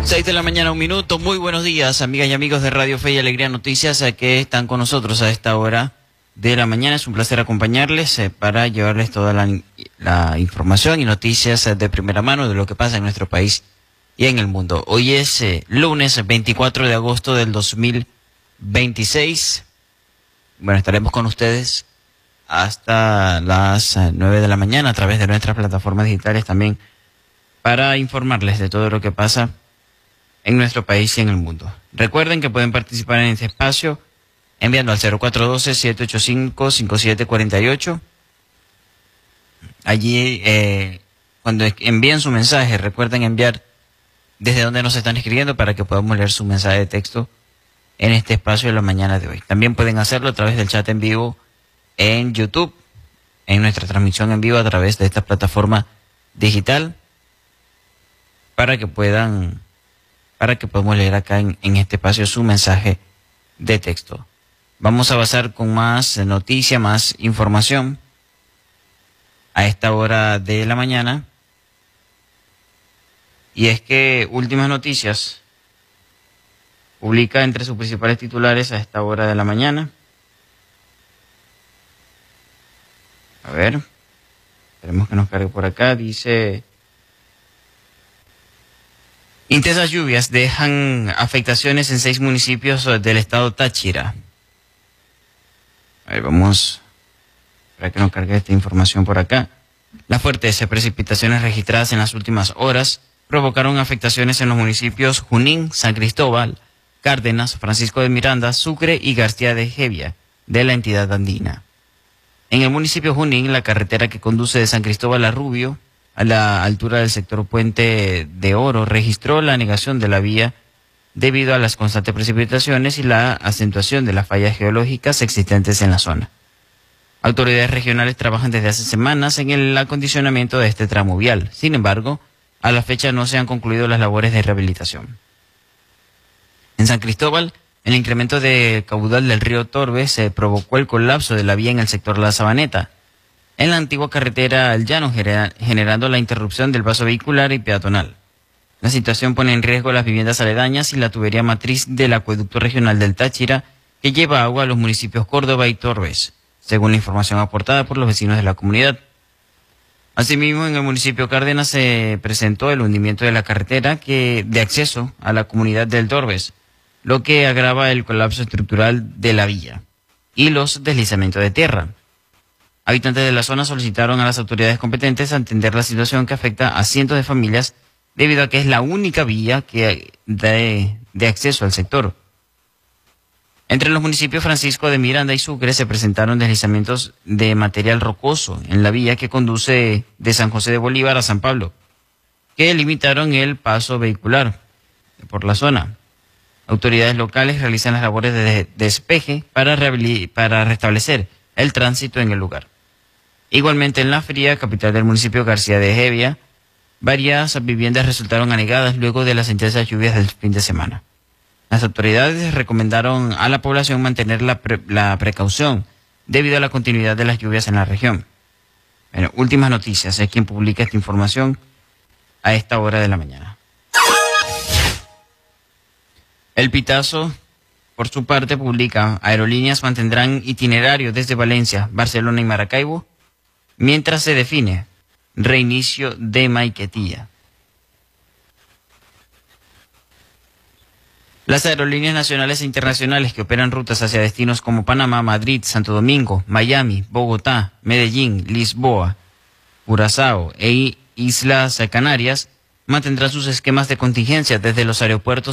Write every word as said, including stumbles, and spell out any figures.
Seis de la mañana, un minuto. Muy buenos días, amigas y amigos de Radio Fe y Alegría Noticias, eh, que están con nosotros a esta hora de la mañana. Es un placer acompañarles eh, para llevarles toda la, la información y noticias eh, de primera mano de lo que pasa en nuestro país y en el mundo. Hoy es eh, lunes veinticuatro de agosto del dos mil veintiséis. Bueno, estaremos con ustedes hasta las eh, nueve de la mañana a través de nuestras plataformas digitales también para informarles de todo lo que pasa en nuestro país y en el mundo. Recuerden que pueden participar en este espacio enviando al cero cuatro uno dos, siete ocho cinco, cinco siete cuatro ocho. Allí, eh, cuando envíen su mensaje, recuerden enviar desde donde nos están escribiendo para que podamos leer su mensaje de texto en este espacio de la mañana de hoy. También pueden hacerlo a través del chat en vivo en YouTube, en nuestra transmisión en vivo a través de esta plataforma digital, para que puedan, para que podamos leer acá en, en este espacio su mensaje de texto. Vamos a avanzar con más noticia, más información a esta hora de la mañana. Y es que Últimas Noticias publica entre sus principales titulares a esta hora de la mañana. A ver, esperemos que nos cargue por acá. Dice: intensas lluvias dejan afectaciones en seis municipios del estado Táchira. A ver, vamos para que nos cargue esta información por acá. Las fuertes precipitaciones registradas en las últimas horas provocaron afectaciones en los municipios Junín, San Cristóbal, Cárdenas, Francisco de Miranda, Sucre y García de Hevia de la entidad andina. En el municipio Junín, la carretera que conduce de San Cristóbal a Rubio, a la altura del sector Puente de Oro, registró la anegación de la vía debido a las constantes precipitaciones y la acentuación de las fallas geológicas existentes en la zona. Autoridades regionales trabajan desde hace semanas en el acondicionamiento de este tramo vial. Sin embargo, a la fecha no se han concluido las labores de rehabilitación. En San Cristóbal, el incremento de caudal del río Torbe se provocó el colapso de la vía en el sector La Sabaneta, en la antigua carretera al llano, generando la interrupción del paso vehicular y peatonal. La situación pone en riesgo las viviendas aledañas y la tubería matriz del acueducto regional del Táchira, que lleva agua a los municipios Córdoba y Torbes, según la información aportada por los vecinos de la comunidad. Asimismo, en el municipio Cárdenas se presentó el hundimiento de la carretera que de acceso a la comunidad del Torbes, lo que agrava el colapso estructural de la vía y los deslizamientos de tierra. Habitantes de la zona solicitaron a las autoridades competentes a atender la situación que afecta a cientos de familias debido a que es la única vía que de, de acceso al sector. Entre los municipios Francisco de Miranda y Sucre se presentaron deslizamientos de material rocoso en la vía que conduce de San José de Bolívar a San Pablo, que limitaron el paso vehicular por la zona. Autoridades locales realizan las labores de despeje para, para restablecer el tránsito en el lugar. Igualmente en La Fría, capital del municipio García de Hevia, varias viviendas resultaron anegadas luego de las intensas lluvias del fin de semana. Las autoridades recomendaron a la población mantener la, pre la precaución debido a la continuidad de las lluvias en la región. Bueno, Últimas Noticias es quien publica esta información a esta hora de la mañana. El Pitazo, por su parte, publica: aerolíneas mantendrán itinerario desde Valencia, Barcelona y Maracaibo, mientras se define reinicio de Maiquetía. Las aerolíneas nacionales e internacionales que operan rutas hacia destinos como Panamá, Madrid, Santo Domingo, Miami, Bogotá, Medellín, Lisboa, Curazao e Islas Canarias mantendrán sus esquemas de contingencia desde los aeropuertos